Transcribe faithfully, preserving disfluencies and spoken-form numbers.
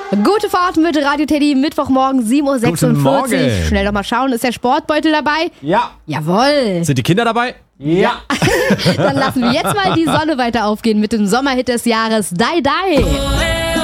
Gute Fahrt mit Radio Teddy, Mittwochmorgen sieben Uhr sechsundvierzig. Guten Morgen. Schnell doch mal schauen, ist der Sportbeutel dabei? Ja. Jawohl. Sind die Kinder dabei? Ja. Dann lassen wir jetzt mal die Sonne weiter aufgehen mit dem Sommerhit des Jahres, Die Die.